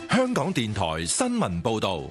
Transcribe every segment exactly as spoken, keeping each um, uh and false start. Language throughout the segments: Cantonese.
香港電台新聞報道。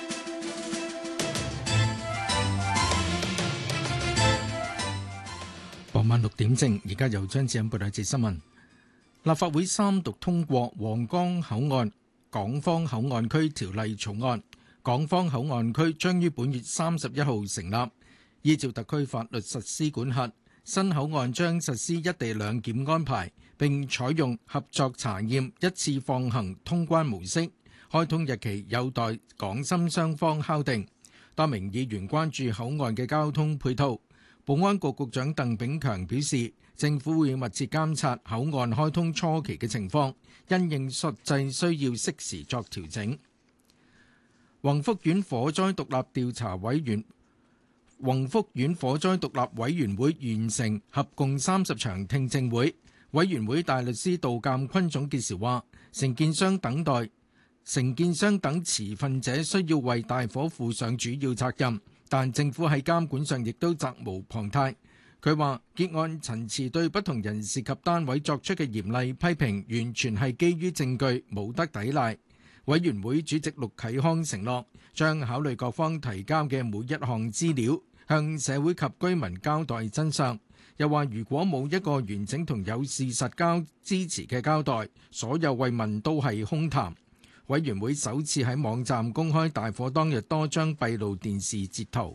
傍晚六點正，而家由張志恩報道一節新聞。立法會三讀通過皇崗口岸港方口岸區條例草案，港方口岸區將於本月三十一號成立，依照特區法律實施管轄。新口岸將實施一地兩檢安排，並採用合作查驗一次放行通關模式。開通日期有待港深雙方敲定。多名議員關注口岸嘅交通配套。保安局局長鄧炳強表示，政府會密切監察口岸開通初期嘅情況，因應實際需要適時作調整。宏福苑火災獨立調查委員宏福苑火災獨立委員會完成合共三十場聽證會。委員會大律師杜鑑坤總結時話，承建商等待承建商等持份者需要為大火負上主要責任，但政府喺監管上亦都責無旁貸。佢話結案陳詞對不同人士及單位作出嘅嚴厲批評，完全係基於證據，冇得抵賴。委員會主席陸啟康承諾將考慮各方提交嘅每一項資料，向社會及居民交代真相。又話如果冇一個完整同有事實交支持嘅交代，所有慰問都係空談。委員會首次喺網站公開大火當日多張閉路電視截圖。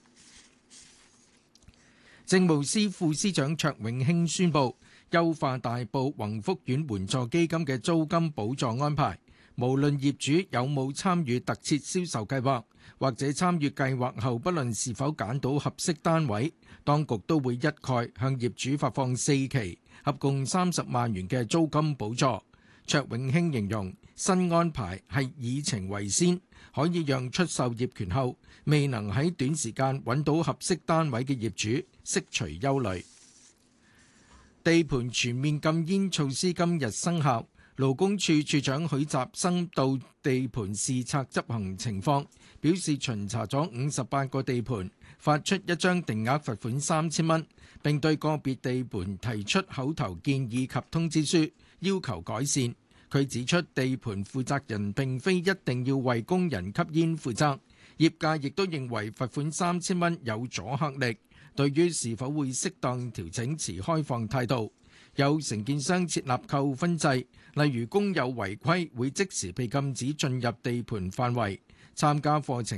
政務司副司長卓永興宣布，優化大埔宏福苑援助基金嘅租金補助安排，無論業主有冇參與特設銷售計劃，或者參與計劃後不論是否揀到合適單位，當局都會一概向業主發放四期合共三十萬元嘅租金補助。卓永興形容新安排係以情為先，可以讓出售業權後未能喺短時間揾到合適單位嘅業主釋除憂慮。地盤全面禁煙措施今日生效，勞工處處長許習生到地盤視察執行情況，表示巡查咗五十八個地盤，發出一張定額罰款三千蚊，並對個別地盤提出口頭建議及通知書，要求改善。佢指出，地盤負責人並非一定要為工人吸煙負責，業界亦都認為罰款三千蚊有阻嚇力，對於是否會適當調整持開放態度。有承建商設立扣分制，例如工友違規會即時被禁止進入地盤範圍，參加課程